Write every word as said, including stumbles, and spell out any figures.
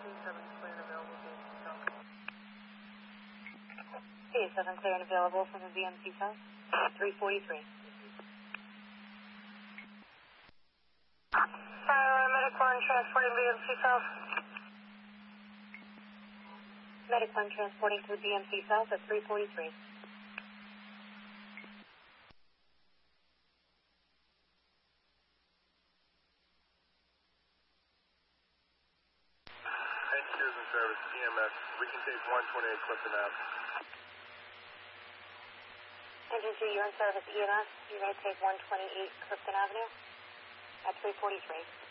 seven clear and available B M C South. Hey, seven clear and available from the B M C South, three forty-three. Fire, Medic one transporting B M C South. Medic one transporting to the B M C South at three forty-three. Engineers in service, E M S. We can take one twenty-eight Clifton Ave. Engine two, you're in service, E M S. You may take one twenty-eight Clifton Avenue at three forty-three.